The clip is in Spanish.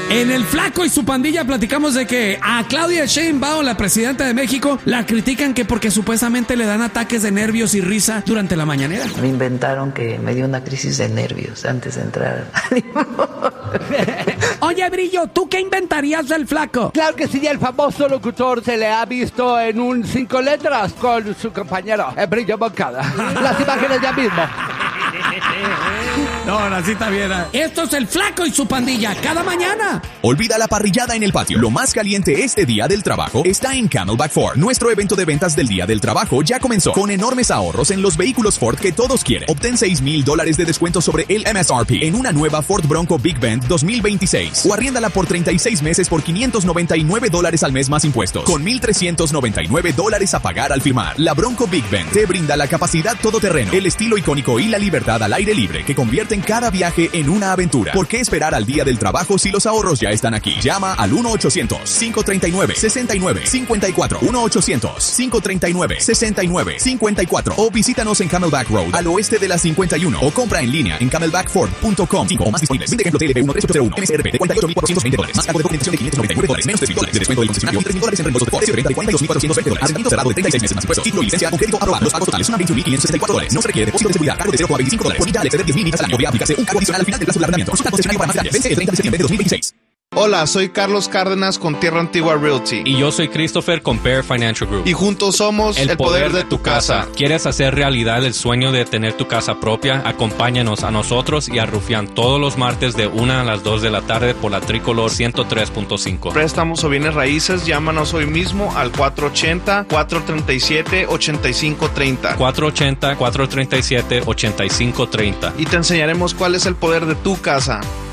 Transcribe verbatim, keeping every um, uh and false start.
En el Flaco y su pandilla platicamos de que a Claudia Sheinbaum, la presidenta de México, la critican que porque supuestamente le dan ataques de nervios y risa durante la mañanera. Me inventaron que me dio una crisis de nervios antes de entrar. Oye, Brillo, ¿tú qué inventarías del Flaco? Claro que sí, el famoso locutor se le ha visto en un cinco letras con su compañero, el Brillo Moncada. Las imágenes ya mismo. No, ahora sí está bien. Esto es el Flaco y su pandilla, cada mañana. Olvida la parrillada en el patio. Lo más caliente este día del trabajo está en Camelback Ford. Nuestro evento de ventas del día del trabajo ya comenzó, con enormes ahorros en los vehículos Ford que todos quieren. Obtén seis mil dólares de descuento sobre el M S R P en una nueva Ford Bronco Big Bend dos mil veintiséis. O arriéndala por treinta y seis meses por quinientos noventa y nueve dólares al mes más impuestos, con mil trescientos noventa y nueve dólares a pagar al firmar. La Bronco Big Bend te brinda la capacidad todoterreno, el estilo icónico y la libertad al aire libre que convierten cada viaje en una aventura. ¿Por qué esperar al día del trabajo si los ahorros ya están aquí? Llama al uno ochocientos, cinco treinta y nueve, sesenta y nueve cincuenta y cuatro, uno ochocientos, cinco treinta y nueve, sesenta y nueve cincuenta y cuatro, o visítanos en Camelback Road, al oeste de la cincuenta y uno, o compra en línea en camelback ford punto com. cinco o más disponibles. Vende ejemplo T L B uno tres ocho cero uno, M S R P de cuarenta y ocho mil cuatrocientos veinte dólares, más cargo de documentación de quinientos noventa y nueve dólares, menos tres mil dólares de descuento del concesionario y tres mil dólares en reembolsos de Ford, precio de venta de cuarenta y dos mil cuatrocientos veinte dólares, arrendamiento cerrado de treinta y seis meses más impuestos, título y licencia con crédito aprobado. Los pagos totales son a veintiún mil quinientos sesenta y cuatro dólares. No se requiere depósito de seguridad, cargo de cero coma veinticinco dólares. Bonita al exceder diez mil millas al año. Podría aplicarse un cargo adicional al final del plazo del arrendamiento. Consulta concesionario para más detalles. Vence el treinta de septiembre de dos mil veintiséis. Hola, soy Carlos Cárdenas con Tierra Antigua Realty. Y yo soy Christopher con Bear Financial Group. Y juntos somos el, el poder, poder de tu casa. casa. ¿Quieres hacer realidad el sueño de tener tu casa propia? Acompáñanos a nosotros y a Rufián todos los martes de una a las dos de la tarde por la Tricolor ciento tres punto cinco. Préstamos o bienes raíces, llámanos hoy mismo al cuatro ochenta, cuatro treinta y siete, ochenta y cinco treinta. cuatro ochenta, cuatro treinta y siete, ochenta y cinco treinta. Y te enseñaremos cuál es el poder de tu casa.